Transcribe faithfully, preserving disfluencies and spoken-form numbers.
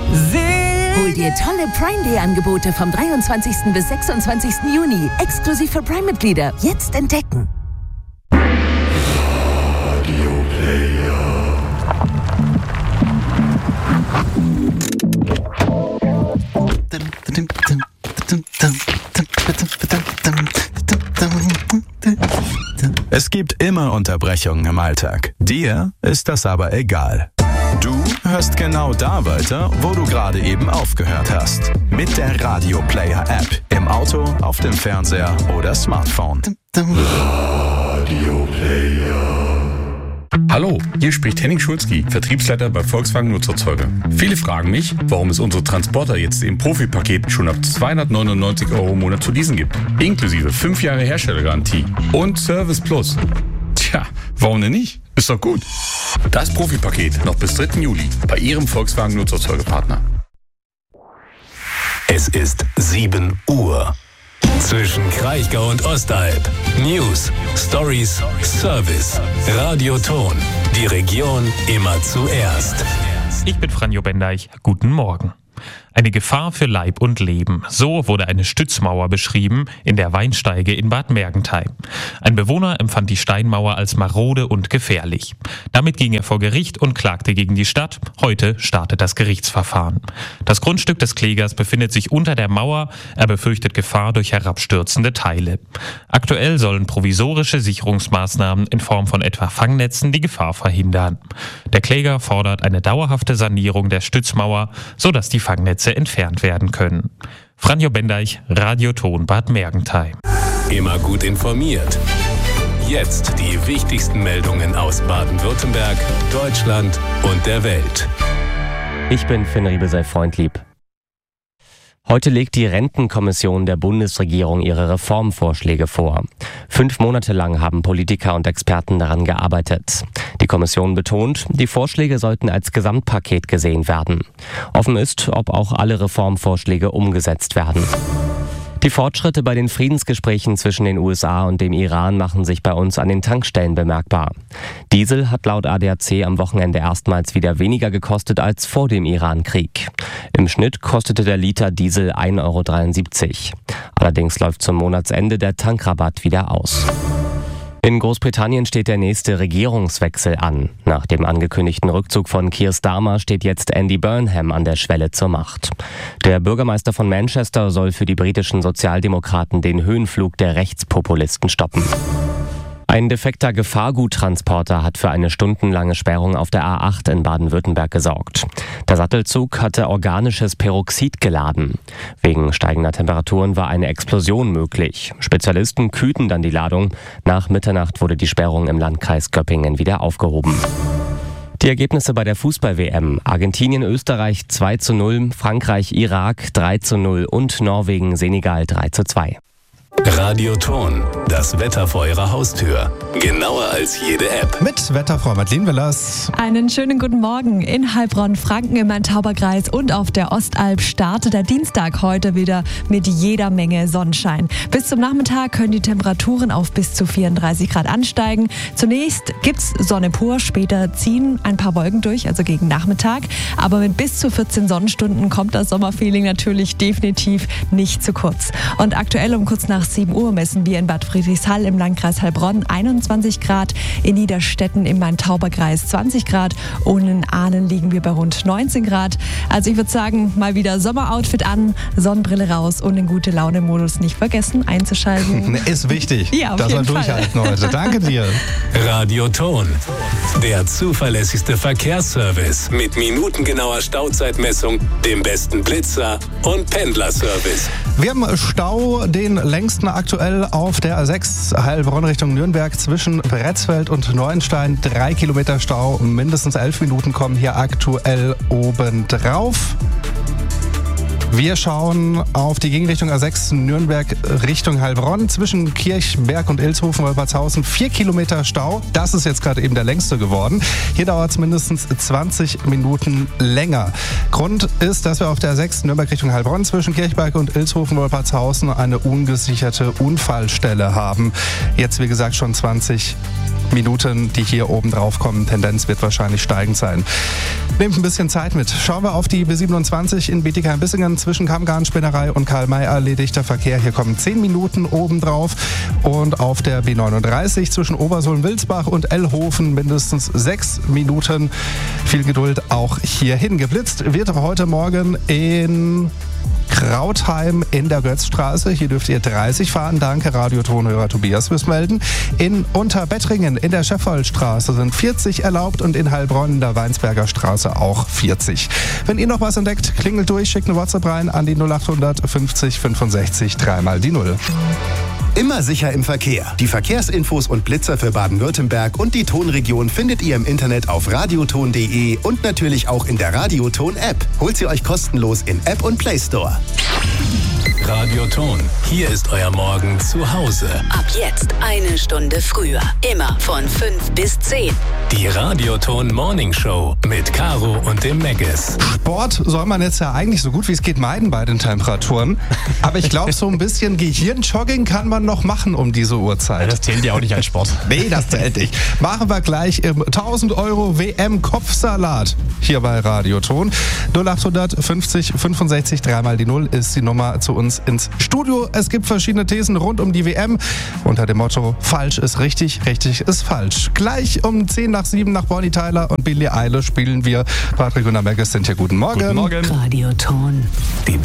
Hol dir tolle Prime Day Angebote vom dreiundzwanzigsten bis sechsundzwanzigsten Juni. Exklusiv für Prime-Mitglieder. Jetzt entdecken. Radio Player. Es gibt immer Unterbrechungen im Alltag. Dir ist das aber egal. Du hörst genau da weiter, wo du gerade eben aufgehört hast. Mit der Radio Player App. Im Auto, auf dem Fernseher oder Smartphone. Radio Player. Hallo, hier spricht Henning Schulzki, Vertriebsleiter bei Volkswagen Nutzerzeuge. Viele fragen mich, warum es unsere Transporter jetzt im Profi-Paket schon ab zweihundertneunundneunzig Euro im Monat zu leasen gibt. Inklusive fünf Jahre Herstellergarantie und Service Plus. Tja, warum denn nicht? Ist doch gut. Das Profi-Paket noch bis dritten Juli bei Ihrem Volkswagen Nutzerzeugepartner. Es ist sieben Uhr. Zwischen Kraichgau und Ostalb. News, Stories, Service. Radioton. Die Region immer zuerst. Ich bin Franjo Bendeich. Guten Morgen. Eine Gefahr für Leib und Leben. So wurde eine Stützmauer beschrieben in der Weinsteige in Bad Mergentheim. Ein Bewohner empfand die Steinmauer als marode und gefährlich. Damit ging er vor Gericht und klagte gegen die Stadt. Heute startet das Gerichtsverfahren. Das Grundstück des Klägers befindet sich unter der Mauer. Er befürchtet Gefahr durch herabstürzende Teile. Aktuell sollen provisorische Sicherungsmaßnahmen in Form von etwa Fangnetzen die Gefahr verhindern. Der Kläger fordert eine dauerhafte Sanierung der Stützmauer, sodass die Fangnetze entfernt werden können. Franjo Bendeich, Radioton Bad Mergentheim. Immer gut informiert. Jetzt die wichtigsten Meldungen aus Baden-Württemberg, Deutschland und der Welt. Ich bin Finn Riebesey-Freundlieb. Heute legt die Rentenkommission der Bundesregierung ihre Reformvorschläge vor. Fünf Monate lang haben Politiker und Experten daran gearbeitet. Die Kommission betont, die Vorschläge sollten als Gesamtpaket gesehen werden. Offen ist, ob auch alle Reformvorschläge umgesetzt werden. Die Fortschritte bei den Friedensgesprächen zwischen den U S A und dem Iran machen sich bei uns an den Tankstellen bemerkbar. Diesel hat laut A D A C am Wochenende erstmals wieder weniger gekostet als vor dem Iran-Krieg. Im Schnitt kostete der Liter Diesel ein Euro dreiundsiebzig. Allerdings läuft zum Monatsende der Tankrabatt wieder aus. In Großbritannien steht der nächste Regierungswechsel an. Nach dem angekündigten Rückzug von Keir Starmer steht jetzt Andy Burnham an der Schwelle zur Macht. Der Bürgermeister von Manchester soll für die britischen Sozialdemokraten den Höhenflug der Rechtspopulisten stoppen. Ein defekter Gefahrguttransporter hat für eine stundenlange Sperrung auf der A acht in Baden-Württemberg gesorgt. Der Sattelzug hatte organisches Peroxid geladen. Wegen steigender Temperaturen war eine Explosion möglich. Spezialisten kühlten dann die Ladung. Nach Mitternacht wurde die Sperrung im Landkreis Göppingen wieder aufgehoben. Die Ergebnisse bei der Fußball-W M. Argentinien, Österreich zwei zu null, Frankreich, Irak drei zu null und Norwegen, Senegal drei zu zwei. Radioton, das Wetter vor Ihrer Haustür. Genauer als jede App. Mit Wetterfrau Madeleine Willers. Einen schönen guten Morgen. In Heilbronn, Franken im Main-Tauber-Kreis und auf der Ostalb startet der Dienstag heute wieder mit jeder Menge Sonnenschein. Bis zum Nachmittag können die Temperaturen auf bis zu vierunddreißig Grad ansteigen. Zunächst gibt's Sonne pur, später ziehen ein paar Wolken durch, also gegen Nachmittag. Aber mit bis zu vierzehn Sonnenstunden kommt das Sommerfeeling natürlich definitiv nicht zu kurz. Und aktuell um kurz nach sieben Uhr messen wir in Bad Friedrichshall im Landkreis Heilbronn einundzwanzig Grad, in Niederstetten im Main-Tauber-Kreis zwanzig Grad und in Ahnen liegen wir bei rund neunzehn Grad. Also ich würde sagen, mal wieder Sommeroutfit an, Sonnenbrille raus und den Gute-Laune-Modus nicht vergessen einzuschalten. Ist wichtig, ja, auf dass jeden wir durchhalten Fall. heute. Danke dir. Radioton, der zuverlässigste Verkehrsservice mit minutengenauer Stauzeitmessung, dem besten Blitzer und Pendlerservice. Wir haben Stau, den längsten aktuell auf der A sechs Heilbronn Richtung Nürnberg zwischen Bretzfeld und Neuenstein. Drei Kilometer Stau, mindestens elf Minuten kommen hier aktuell obendrauf. Wir schauen auf die Gegenrichtung A sechs Nürnberg Richtung Heilbronn zwischen Kirchberg und Ilshofen, Wolpertshausen. Vier Kilometer Stau. Das ist jetzt gerade eben der längste geworden. Hier dauert es mindestens zwanzig Minuten länger. Grund ist, dass wir auf der A sechs Nürnberg Richtung Heilbronn zwischen Kirchberg und Ilshofen, Wolpertshausen eine ungesicherte Unfallstelle haben. Jetzt, wie gesagt, schon zwanzig Minuten, die hier oben drauf kommen. Tendenz wird wahrscheinlich steigend sein. Nehmt ein bisschen Zeit mit. Schauen wir auf die B siebenundzwanzig in Bietigheim-Bissingen zwischen Kammgarn-Spinnerei und Karl-May-Allee. Dichter Verkehr. Hier kommen zehn Minuten oben drauf. Und auf der B neununddreißig zwischen Obersohn-Wilsbach und Ellhofen mindestens sechs Minuten. Viel Geduld auch hierhin. Geblitzt wird heute Morgen in Krautheim in der Götzstraße. Hier dürft ihr dreißig fahren. Danke, Radiotonhörer Tobias fürs Melden. In Unterbettringen in der Scheffoldstraße sind vierzig erlaubt und in Heilbronn in der Weinsberger Straße auch vierzig. Wenn ihr noch was entdeckt, klingelt durch, schickt eine WhatsApp rein an die null acht fünfzig fünfundsechzig dreimal die Null. Immer sicher im Verkehr. Die Verkehrsinfos und Blitzer für Baden-Württemberg und die Tonregion findet ihr im Internet auf radioton punkt de und natürlich auch in der Radioton-App. Holt sie euch kostenlos in App und Play Store. Radioton. Hier ist euer Morgen zu Hause. Ab jetzt eine Stunde früher. Immer von fünf bis zehn. Die Radioton Morning Show mit Caro und dem Meggis. Sport soll man jetzt ja eigentlich so gut wie es geht meiden bei den Temperaturen. Aber ich glaube, so ein bisschen Gehirnjogging kann man noch machen um diese Uhrzeit. Ja, das zählt ja auch nicht als Sport. Nee, das zählt nicht. Machen wir gleich im tausend Euro W M-Kopfsalat hier bei Radioton. null acht fünfzig fünfundsechzig dreimal die Null ist die Nummer zu uns ins Studio. Es gibt verschiedene Thesen rund um die W M unter dem Motto falsch ist richtig, richtig ist falsch. Gleich um zehn nach sieben nach Bonnie Tyler und Billie Eilish spielen wir. Patrick und Meggis sind hier. Guten Morgen. Guten Morgen. Radioton. Die